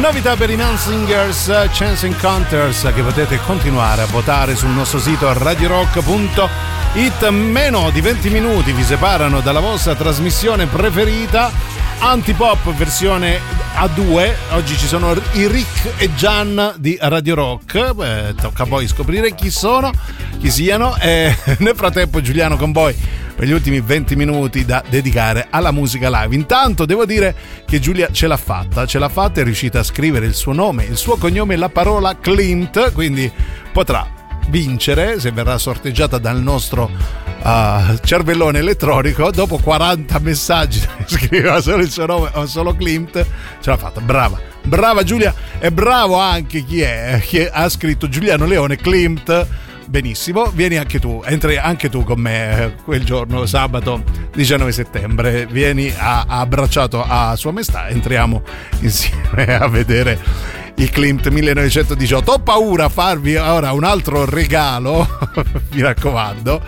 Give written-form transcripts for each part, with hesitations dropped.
Novità per i Mansingers, Chance Encounters, che potete continuare a votare sul nostro sito radiorock.it. Meno di 20 minuti vi separano dalla vostra trasmissione preferita, Antipop versione A2. Oggi ci sono i Rick e Gian di Radio Rock. Tocca poi scoprire chi siano. Nel frattempo Giuliano con voi per gli ultimi 20 minuti da dedicare alla musica live. Intanto devo dire che Giulia ce l'ha fatta, è riuscita a scrivere il suo nome, il suo cognome e la parola Clint, quindi potrà vincere se verrà sorteggiata dal nostro cervellone elettronico. Dopo 40 messaggi scriveva solo il suo nome o solo Clint, ce l'ha fatta. Brava Giulia, e bravo anche chi ha scritto Giuliano Leone Clint. Benissimo, vieni anche tu, entri anche tu con me quel giorno, sabato 19 settembre, vieni abbracciato a Sua Maestà, entriamo insieme a vedere i Klimt 1918. Ho paura a farvi ora un altro regalo, mi raccomando,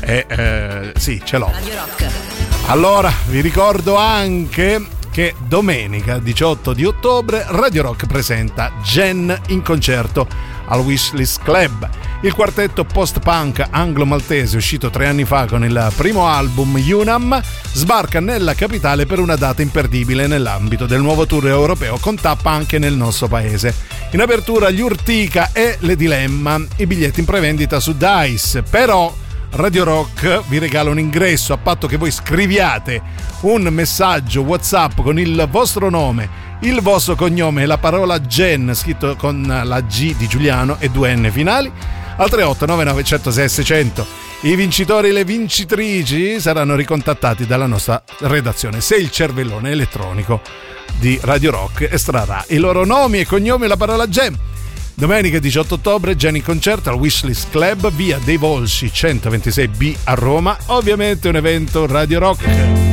sì, ce l'ho. Allora, vi ricordo anche che domenica 18 di ottobre Radio Rock presenta Gen in concerto al Wishlist Club. Il quartetto post-punk anglo-maltese, uscito 3 anni fa con il primo album Unam, sbarca nella capitale per una data imperdibile nell'ambito del nuovo tour europeo, con tappa anche nel nostro paese. In apertura gli Urtica e le Dilemma, i biglietti in prevendita su Dice. Però Radio Rock vi regala un ingresso a patto che voi scriviate un messaggio WhatsApp con il vostro nome, il vostro cognome e la parola Gen scritto con la G di Giuliano e 2 N finali al 389 106 600. I vincitori e le vincitrici saranno ricontattati dalla nostra redazione se il cervellone elettronico di Radio Rock estrarrà i loro nomi e cognomi e la parola Gen. Domenica 18 ottobre Gen in concerto al Wishlist Club, via dei Volsci 126B a Roma. Ovviamente un evento Radio Rock.